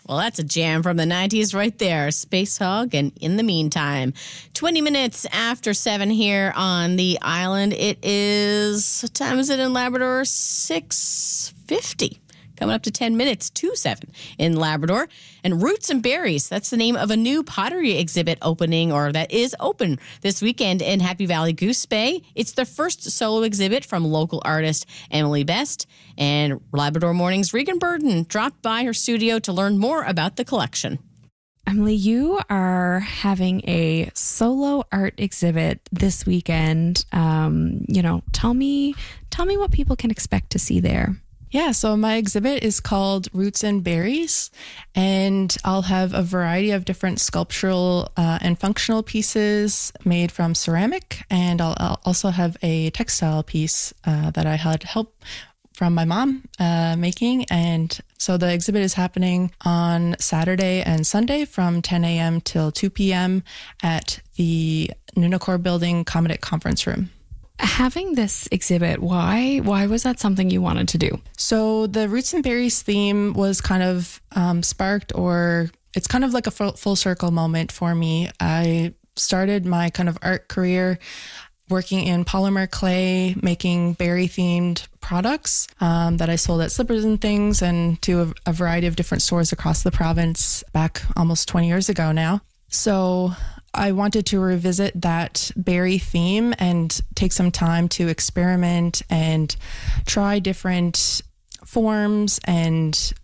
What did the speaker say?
Well, that's a jam from the 90s right there. Space Hog and In the Meantime. 20 minutes after 7 here on the island. It is, what time is it in Labrador? 6:50. Coming up to 10 minutes to 7 in Labrador. And Roots and Berries, that's the name of a new pottery exhibit that is open this weekend in Happy Valley Goose Bay. It's the first solo exhibit from local artist Emily Best. And Labrador Morning's Regan Burden dropped by her studio to learn more about the collection. Emily, you are having a solo art exhibit this weekend. Tell me what people can expect to see there. Yeah, so my exhibit is called Roots and Berries, and I'll have a variety of different sculptural and functional pieces made from ceramic, and I'll also have a textile piece that I had help from my mom making. And so the exhibit is happening on Saturday and Sunday from 10 a.m. till 2 p.m. at the Nunacor Building Commodate Conference Room. Having this exhibit, why was that something you wanted to do? So the Roots and Berries theme was kind of sparked, or it's kind of like a full circle moment for me. I started my kind of art career working in polymer clay, making berry-themed products that I sold at Slippers and Things and to a variety of different stores across the province back almost 20 years ago now. So I wanted to revisit that berry theme and take some time to experiment and try different forms and